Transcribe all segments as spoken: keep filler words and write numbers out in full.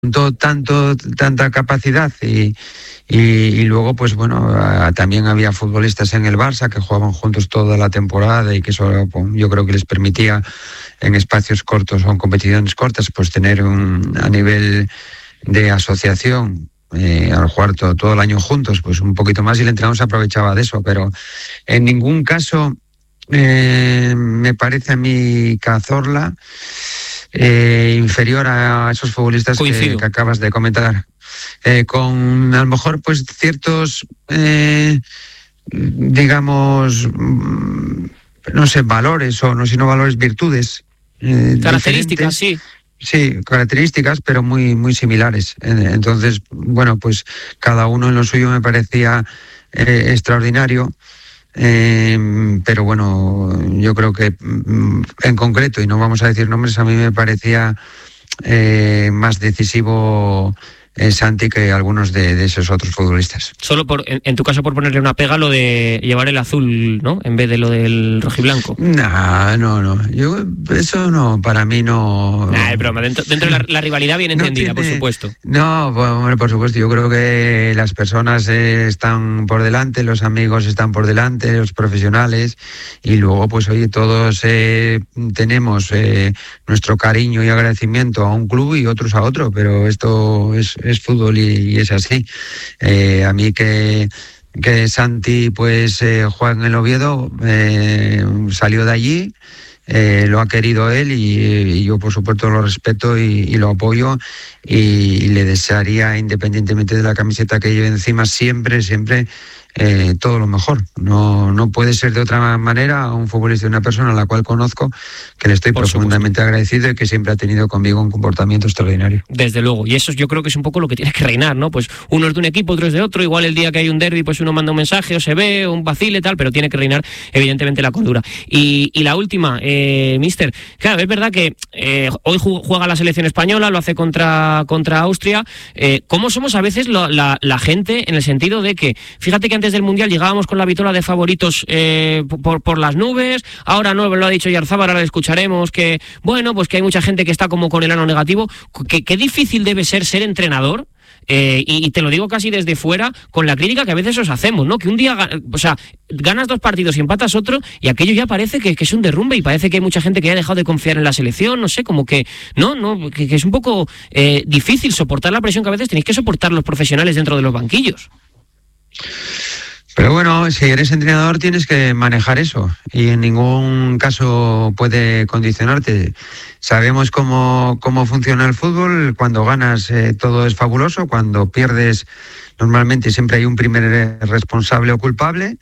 tanto tanta capacidad y, y, y luego pues bueno, a, también había futbolistas en el Barça que jugaban juntos toda la temporada y que eso pues, yo creo que les permitía en espacios cortos o en competiciones cortas pues tener un a nivel de asociación eh, al jugar todo, todo el año juntos pues un poquito más, y el entrenador se aprovechaba de eso, pero en ningún caso eh, me parece a mí Cazorla Eh, inferior a esos futbolistas que, que acabas de comentar, eh, con a lo mejor pues ciertos eh, digamos no sé, valores o no sino valores, virtudes eh, características, sí sí, características pero muy, muy similares. Entonces bueno, pues cada uno en lo suyo me parecía eh, extraordinario. Eh, pero bueno, yo creo que en concreto, y no vamos a decir nombres, a mí me parecía eh, más decisivo eh, Santi que algunos de, de esos otros futbolistas. Solo por, en, en tu caso, por ponerle una pega, lo de llevar el azul, ¿no? En vez de lo del rojiblanco. No, no, no. Yo, eso no, para mí no. Nah, es broma. Dentro, dentro de la, la rivalidad bien entendida, no tiene, por supuesto. No, bueno, por supuesto. Yo creo que las personas eh, están por delante, los amigos están por delante, los profesionales, y luego, pues, oye, todos eh, tenemos eh, nuestro cariño y agradecimiento a un club y otros a otro, pero esto es es fútbol y, y es así. Eh, a mí que, que Santi pues eh, juega en el Oviedo, eh, salió de allí, eh, lo ha querido él y, y yo por supuesto lo respeto y, y lo apoyo y, y le desearía, independientemente de la camiseta que lleve encima, siempre, siempre Eh, todo lo mejor. No, no puede ser de otra manera a un futbolista, una persona a la cual conozco, que le estoy Por profundamente supuesto. agradecido y que siempre ha tenido conmigo un comportamiento extraordinario. Desde luego, y eso yo creo que es un poco lo que tiene que reinar, ¿no? Pues uno es de un equipo, otro es de otro, igual el día que hay un derbi pues uno manda un mensaje o se ve, o un vacile tal, pero tiene que reinar evidentemente la cordura. Y, y la última, eh, mister, claro, es verdad que eh, hoy juega la selección española, lo hace contra, contra Austria. Eh, ¿Cómo somos a veces lo, la, la gente en el sentido de que, fíjate que antes del Mundial llegábamos con la vitola de favoritos eh, por, por las nubes, ahora no, lo ha dicho Yarzábal, ahora le escucharemos que, bueno, pues que hay mucha gente que está como con el ano negativo. ¿Qué, qué difícil debe ser ser entrenador? Eh, y, y te lo digo casi desde fuera, con la crítica que a veces os hacemos, ¿no? Que un día, o sea, ganas dos partidos y empatas otro y aquello ya parece que, que es un derrumbe y parece que hay mucha gente que ya ha dejado de confiar en la selección, no sé, como que, no, no, que, que es un poco eh, difícil soportar la presión que a veces tenéis que soportar los profesionales dentro de los banquillos. Pero bueno, si eres entrenador tienes que manejar eso y en ningún caso puede condicionarte. Sabemos cómo, cómo funciona el fútbol. Cuando ganas eh, todo es fabuloso, cuando pierdes normalmente siempre hay un primer responsable o culpable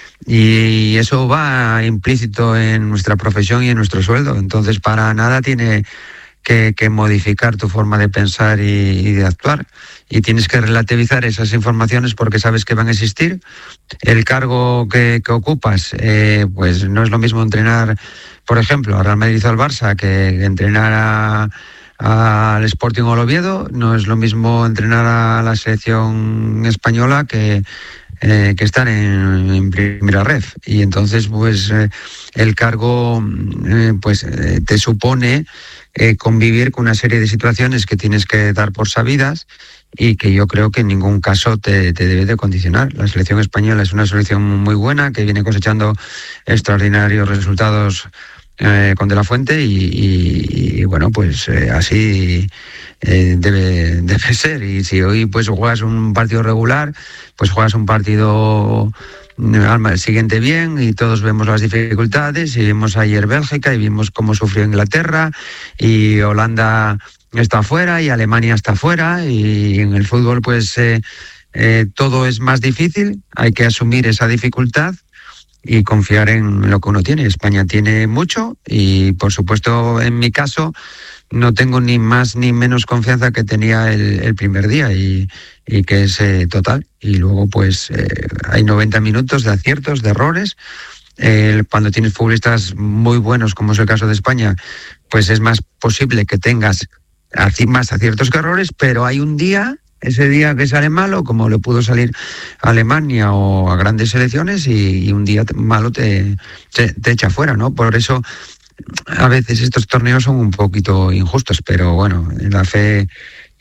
y eso va implícito en nuestra profesión y en nuestro sueldo. Entonces para nada tiene que, que modificar tu forma de pensar y, y de actuar. Y tienes que relativizar esas informaciones porque sabes que van a existir. El cargo que, que ocupas, eh, pues no es lo mismo entrenar, por ejemplo, a Real Madrid o al Barça que entrenar al Sporting o al Oviedo. No es lo mismo entrenar a la selección española que, eh, que estar en, en primera ref. Y entonces, pues eh, el cargo eh, pues eh, te supone eh, convivir con una serie de situaciones que tienes que dar por sabidas y que yo creo que en ningún caso te, te debe de condicionar. La selección española es una selección muy buena que viene cosechando extraordinarios resultados eh, con De la Fuente y, y, y bueno, pues eh, así eh, debe, debe ser. Y si hoy pues juegas un partido regular, pues juegas un partido al siguiente bien y todos vemos las dificultades y vimos ayer Bélgica y vimos cómo sufrió Inglaterra y Holanda está fuera y Alemania está fuera y en el fútbol pues eh, eh, todo es más difícil, hay que asumir esa dificultad y confiar en lo que uno tiene. España tiene mucho y por supuesto en mi caso no tengo ni más ni menos confianza que tenía el, el primer día y, y que es eh, total. Y luego pues eh, hay noventa minutos de aciertos, de errores. Eh, cuando tienes futbolistas muy buenos como es el caso de España, pues es más posible que tengas más aciertos que errores, pero hay un día, ese día que sale malo, como le pudo salir a Alemania o a grandes selecciones, y, y un día malo te, te, te echa fuera, ¿no? Por eso a veces estos torneos son un poquito injustos, pero bueno, la fe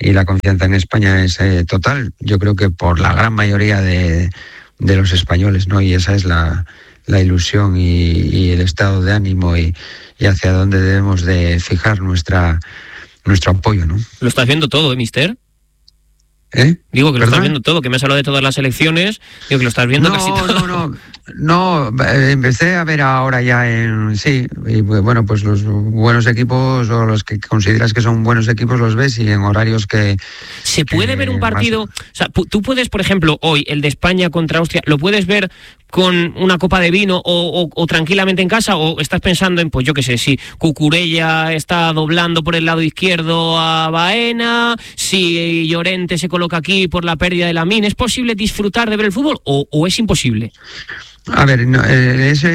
y la confianza en España es eh, total. Yo creo que por la gran mayoría de, de los españoles, ¿no? Y esa es la, la ilusión y, y el estado de ánimo y, y hacia dónde debemos de fijar nuestra nuestro apoyo, ¿no? Lo estás viendo todo, ¿eh, mister? ¿Eh? Digo que lo ¿Perdón? estás viendo todo, que me has hablado de todas las elecciones, digo que lo estás viendo no, casi todo. No, no, no, empecé a ver ahora ya en, sí, y bueno, pues los buenos equipos o los que consideras que son buenos equipos los ves y en horarios que... ¿Se puede que ver un partido? más... O sea, tú puedes, por ejemplo, hoy, el de España contra Austria, ¿lo puedes ver con una copa de vino o, o, o tranquilamente en casa? ¿O estás pensando en, pues yo qué sé, si Cucurella está doblando por el lado izquierdo a Baena, si Llorente se coloca aquí por la pérdida de Lamine? ¿Es posible disfrutar de ver el fútbol o, o es imposible? A ver, no, ese,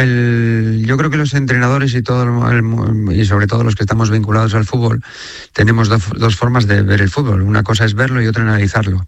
el, yo creo que los entrenadores y todo el, y sobre todo los que estamos vinculados al fútbol tenemos do, dos formas de ver el fútbol. Una cosa es verlo y otra analizarlo.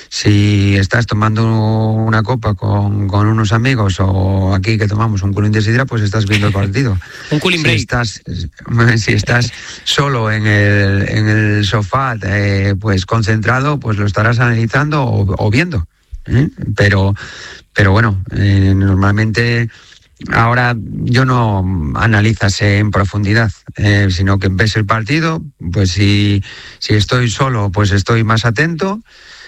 Si estás tomando una copa con, con unos amigos o aquí que tomamos un culín de sidra, pues estás viendo el partido. Un culín break. Si estás, si estás solo en el, en el sofá, eh, pues concentrado, pues lo estarás analizando o, o viendo. ¿eh? Pero Pero bueno, eh, normalmente ahora yo no analizas en profundidad, eh, sino que ves el partido, pues si, si estoy solo, pues estoy más atento.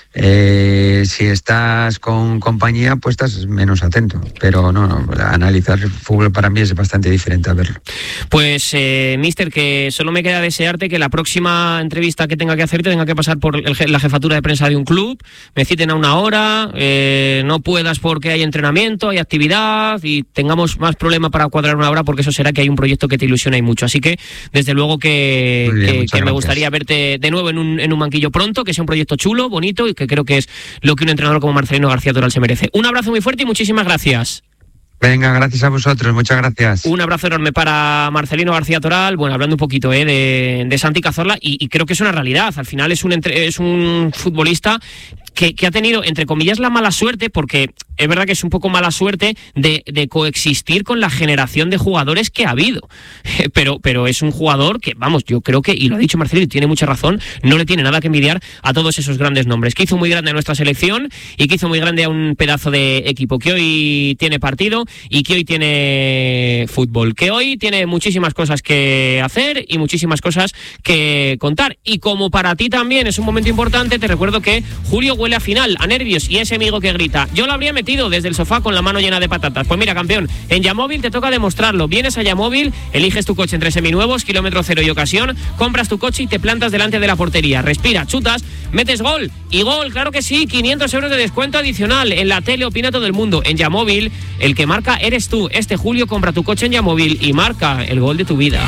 Eh, si estás con compañía, pues estás menos atento. Pero no, no, analizar el fútbol para mí es bastante diferente a verlo. Pues, eh, mister, que solo me queda desearte que la próxima entrevista que tenga que hacerte tenga que pasar por el, la jefatura de prensa de un club, me citen a una hora, eh, no puedas porque hay entrenamiento, hay actividad y tengamos más problema para cuadrar una hora, porque eso será que hay un proyecto que te ilusiona y mucho. Así que, desde luego que, bien, que, que me gustaría verte de nuevo en un, en un banquillo pronto, que sea un proyecto chulo, bonito y que creo que es lo que un entrenador como Marcelino García Toral se merece. Un abrazo muy fuerte y muchísimas gracias. Venga, gracias a vosotros, muchas gracias. Un abrazo enorme para Marcelino García Toral, bueno, hablando un poquito eh, de, de Santi Cazorla, y, y creo que es una realidad. Al final es un, entre, es un futbolista que, que ha tenido, entre comillas, la mala suerte, porque es verdad que es un poco mala suerte de, de coexistir con la generación de jugadores que ha habido. Pero, pero es un jugador que, vamos, yo creo que, y lo ha dicho Marcelino y tiene mucha razón, no le tiene nada que envidiar a todos esos grandes nombres, que hizo muy grande a nuestra selección y que hizo muy grande a un pedazo de equipo, que hoy tiene partido y que hoy tiene fútbol, que hoy tiene muchísimas cosas que hacer y muchísimas cosas que contar. Y como para ti también es un momento importante, te recuerdo que julio huele a final, a nervios, y ese amigo que grita, yo lo habría metido desde el sofá con la mano llena de patatas. Pues mira, campeón, en Yamóvil te toca demostrarlo. Vienes a Yamóvil, eliges tu coche entre seminuevos, kilómetro cero y ocasión, compras tu coche y te plantas delante de la portería, respira, chutas, metes gol, y gol, claro que sí, quinientos euros de descuento adicional. En la tele opina todo el mundo. En Yamóvil, el que marca eres tú. Este julio compra tu coche en Yamóvil y marca el gol de tu vida.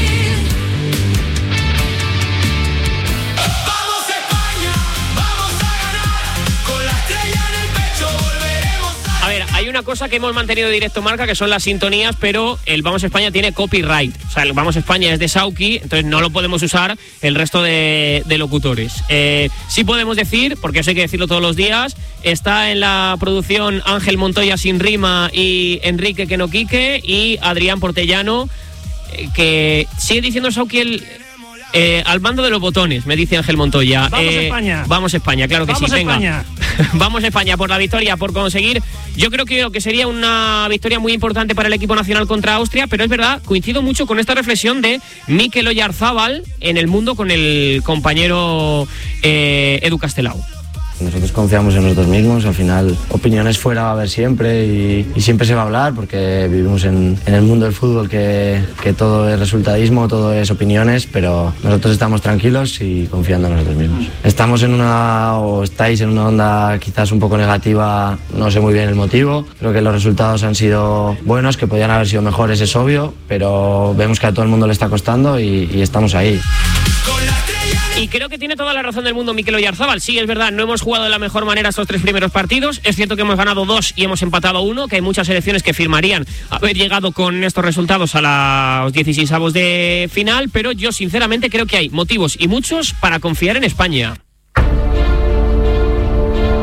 A ver, hay una cosa que hemos mantenido directo marca, que son las sintonías, pero el Vamos España tiene copyright. O sea, el Vamos España es de Sauki, entonces no lo podemos usar el resto de, de locutores. Eh, sí podemos decir, porque eso hay que decirlo todos los días, está en la producción Ángel Montoya sin rima y Enrique Quenoquique y Adrián Portellano, eh, que sigue diciendo Sauki el... Eh, al mando de los botones, me dice Ángel Montoya. Vamos eh, España. Vamos España, claro que vamos sí. Venga. España. Vamos España por la victoria, por conseguir. Yo creo que, que sería una victoria muy importante para el equipo nacional contra Austria, pero es verdad, coincido mucho con esta reflexión de Mikel Oyarzábal en El Mundo con el compañero eh, Edu Castelao. Nosotros confiamos en nosotros mismos, al final opiniones fuera va a haber siempre y, y siempre se va a hablar porque vivimos en, en el mundo del fútbol que, que todo es resultadismo, todo es opiniones, pero nosotros estamos tranquilos y confiando en nosotros mismos. Estamos en una, o estáis en una onda quizás un poco negativa, no sé muy bien el motivo, creo que los resultados han sido buenos, que podían haber sido mejores, es obvio, pero vemos que a todo el mundo le está costando y, y estamos ahí. Y creo que tiene toda la razón del mundo Mikel Oyarzábal. Sí, es verdad, no hemos jugado de la mejor manera estos tres primeros partidos. Es cierto que hemos ganado dos y hemos empatado uno, que hay muchas selecciones que firmarían haber llegado con estos resultados a los dieciseisavos de final, pero yo sinceramente creo que hay motivos y muchos para confiar en España.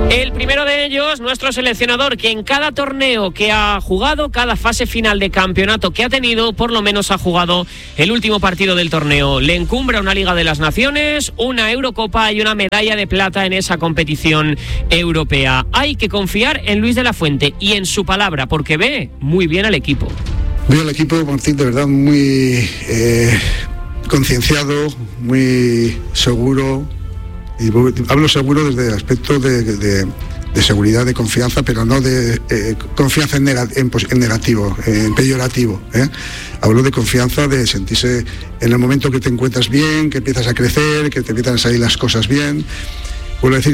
El primero de ellos, nuestro seleccionador, que en cada torneo que ha jugado, cada fase final de campeonato que ha tenido, por lo menos ha jugado el último partido del torneo. Le encumbra una Liga de las Naciones, una Eurocopa y una medalla de plata en esa competición europea. Hay que confiar en Luis de la Fuente y en su palabra, porque ve muy bien al equipo. Veo al equipo, Martín, de verdad muy eh, concienciado, muy seguro. Y hablo seguro desde el aspecto de, de, de seguridad, de confianza, pero no de eh, confianza en, neg- en, en negativo, en peyorativo. ¿eh? Hablo de confianza, de sentirse en el momento que te encuentras bien, que empiezas a crecer, que te empiezan a salir las cosas bien. Vuelvo a decir,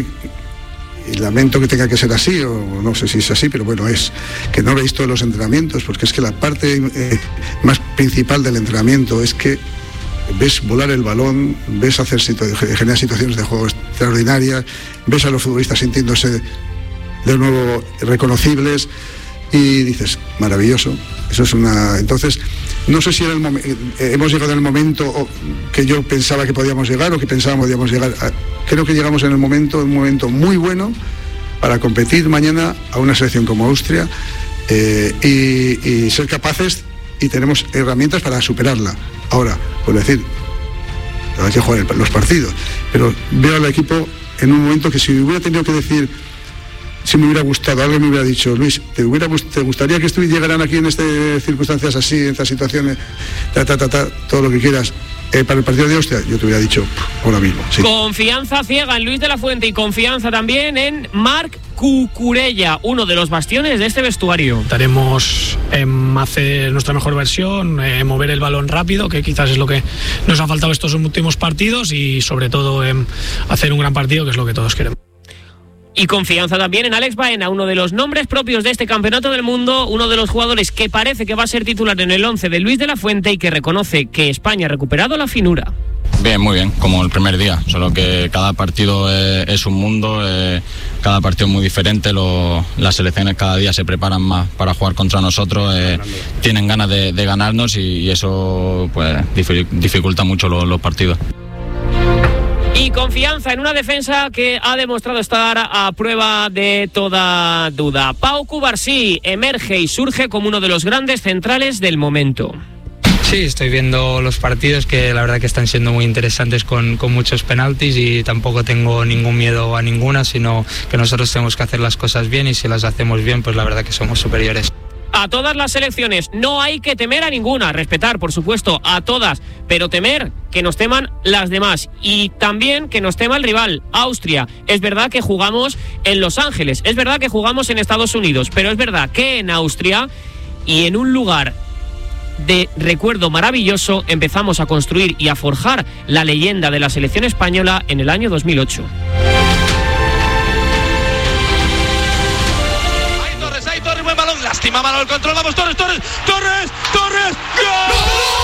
y lamento que tenga que ser así, o no sé si es así, pero bueno, es que no veis todos los entrenamientos, porque es que la parte eh, más principal del entrenamiento es que ves volar el balón, ves hacer situ- generar situaciones de juego extraordinarias, ves a los futbolistas sintiéndose de nuevo reconocibles y dices, maravilloso. Eso es una... Entonces, no sé si era el mom- hemos llegado en el momento que yo pensaba que podíamos llegar o que pensábamos que podíamos llegar. A... Creo que llegamos en el momento, un momento muy bueno para competir mañana a una selección como Austria eh, y, y ser capaces, y tenemos herramientas para superarla. Ahora, puedo decir, hay que jugar los partidos, pero veo al equipo en un momento que si hubiera tenido que decir, si me hubiera gustado, alguien me hubiera dicho, Luis, ¿te, hubiera, te gustaría que llegaran aquí en estas circunstancias así, en estas situaciones, ta, ta, ta, ta, todo lo que quieras, eh, para el partido de Austria? Yo te hubiera dicho, ahora mismo. Sí. Confianza ciega en Luis de la Fuente y confianza también en Marc Cucurella, uno de los bastiones de este vestuario. Intentaremos eh, hacer nuestra mejor versión, eh, mover el balón rápido, que quizás es lo que nos ha faltado estos últimos partidos, y sobre todo eh, hacer un gran partido, que es lo que todos queremos. Y confianza también en Alex Baena, uno de los nombres propios de este campeonato del mundo, uno de los jugadores que parece que va a ser titular en el once de Luis de la Fuente y que reconoce que España ha recuperado la finura. Bien, muy bien, como el primer día, solo que cada partido es, es un mundo, eh, cada partido es muy diferente, lo, las selecciones cada día se preparan más para jugar contra nosotros, eh, tienen ganas de, de ganarnos y, y eso pues dificulta mucho los, los partidos. Y confianza en una defensa que ha demostrado estar a prueba de toda duda. Pau Cubarsí emerge y surge como uno de los grandes centrales del momento. Sí, estoy viendo los partidos que la verdad que están siendo muy interesantes con, con muchos penaltis y tampoco tengo ningún miedo a ninguna, sino que nosotros tenemos que hacer las cosas bien y si las hacemos bien, pues la verdad que somos superiores. A todas las selecciones, no hay que temer a ninguna, respetar por supuesto a todas, pero temer que nos teman las demás y también que nos tema el rival, Austria. Es verdad que jugamos en Los Ángeles, es verdad que jugamos en Estados Unidos, pero es verdad que en Austria y en un lugar de recuerdo maravilloso empezamos a construir y a forjar la leyenda de la selección española en el año dos mil ocho. Hay Torres, hay Torres, buen balón, lástima, mano el control, vamos Torres, Torres, Torres, Torres.